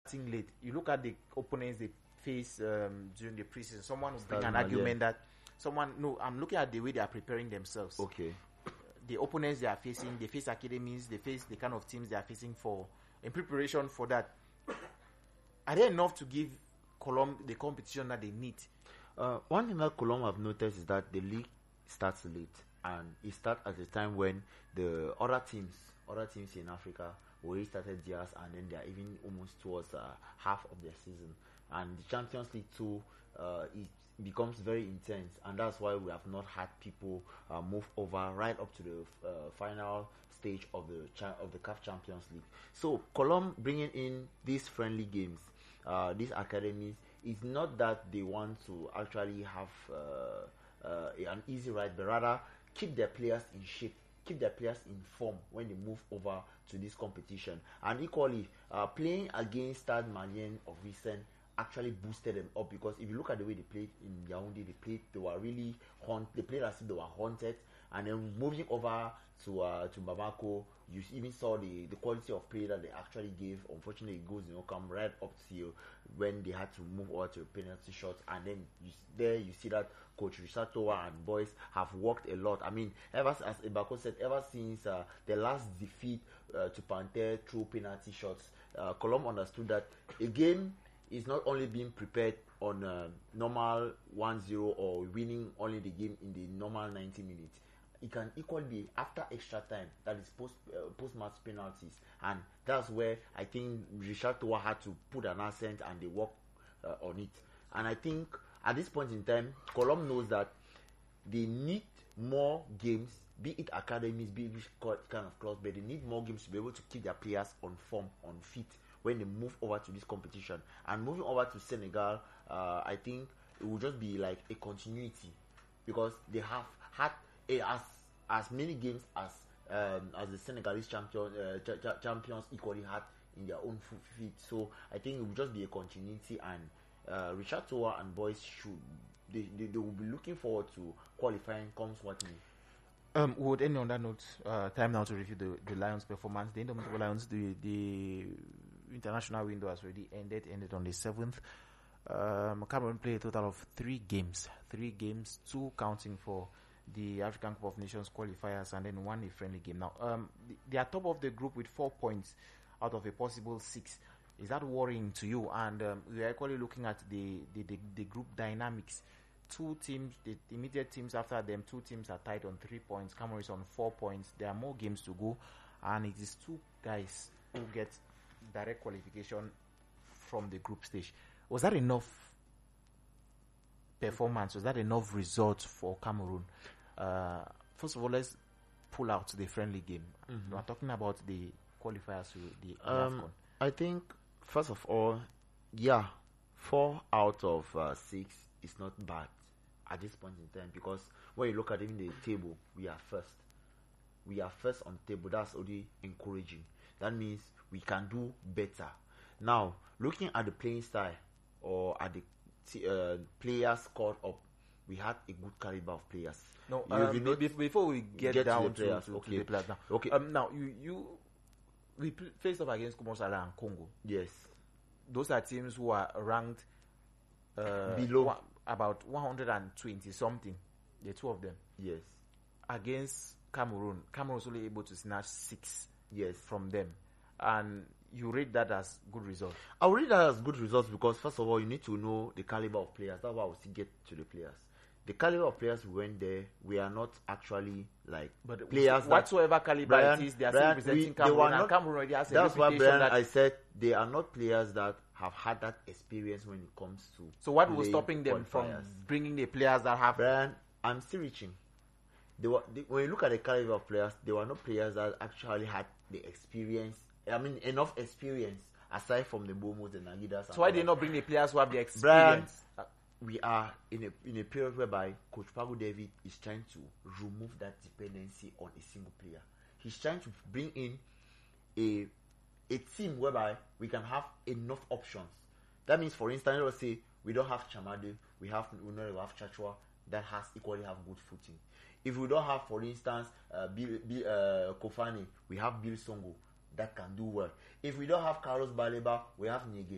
late. You look at the opponents they face during the preseason. Someone will bring an argument that I'm looking at the way they are preparing themselves. Okay. The opponents they are facing, they face academies, they face the kind of teams they are facing for in preparation for that. Are they enough to give Colombe the competition that they need? One thing that Colombe have noticed is that the league starts late, and it starts at a time when the other teams in Africa already started theirs, and then they are even almost towards half of their season. And the Champions League too, it becomes very intense, and that's why we have not had people move over right up to the final stage of the CAF Champions League. So Colombe bringing in these friendly games, these academies, is not that they want to actually have an easy ride, but rather keep their players in shape, keep their players in form when they move over to this competition. And equally, playing against Stade Malien of recent actually boosted them up, because if you look at the way they played in Yaoundé, they were really they played as if they were haunted. And then moving over to Bamako, you even saw the quality of play that they actually gave. Unfortunately, it goes come right up to when they had to move over to penalty shots, and then you see that Coach Richard Towa and boys have worked a lot. I mean, as Ibako said, ever since the last defeat to Panther through penalty shots, Colombe understood that a game is not only being prepared on normal 1-0 or winning only the game in the normal 90 minutes. It can equally be after extra time, that is post-match penalties, and that's where I think Richard Towa had to put an accent and they work on it. And I think at this point in time, Colombe knows that they need more games, be it academies, be it which kind of clubs, but they need more games to be able to keep their players on form, on fit when they move over to this competition. And moving over to Senegal, I think it will just be like a continuity, because they have had as many games as the Senegalese champions equally had in their own feet. So I think it will just be a continuity, and Richard Towa and boys they will be looking forward to qualifying comes what may. Would any on that note, time now to review the Lions' performance. The Indomitable Lions, the international window has already ended on the 7th. Cameroon played a total of 3 games, 2 counting for the African Cup of Nations qualifiers, and then 1 a friendly game. Now, they are top of the group with 4 points out of a possible 6. Is that worrying to you? And we are equally looking at the group dynamics. 2 teams, the immediate teams after them, 2 teams are tied on 3 points. Cameroon is on 4 points. There are more games to go, and it is 2 guys who get direct qualification from the group stage. Was that enough performance? Was that enough result for Cameroon? First of all, let's pull out the friendly game. Mm-hmm. We're talking about the qualifiers to the AFCON. I think, first of all, 4 out of 6 is not bad at this point in time, because when you look at even the table, we are first. We are first on the table. That's already encouraging. That means we can do better. Now, looking at the playing style or at the players scored up, we had a good caliber of players. No, before we get down to the players now. Okay. Now we faced off against Comosala and Congo. Yes. Those are teams who are ranked below about 120 something. The 2 of them. Yes. Against Cameroon was only able to snatch 6. Yes. From them. And you rate that as good results? I will rate that as good results because, first of all, you need to know the caliber of players. That's why I will still get to the players. The caliber of players we went there, we are not actually like players whatsoever caliber it is, they are still representing Cameroon, and Cameroon already has a reputation. That's why, Brian, I said they are not players that have had that experience when it comes to. So what was stopping them from bringing the players that have? Brian, I'm still reaching. When you look at the caliber of players, they were not players that actually had the experience. I mean, enough experience aside from the Bomos and Nagidas. So why did they not bring the players who have the experience? Brian, we are in a period whereby Coach Pago David is trying to remove that dependency on a single player. He's trying to bring in a team whereby we can have enough options. That means, for instance, let's say we don't have Chamade, we have Chachua that has equally have good footing. If we don't have, for instance, Kofani, we have Bill Songo that can do well. If we don't have Carlos Baleba, we have Nyege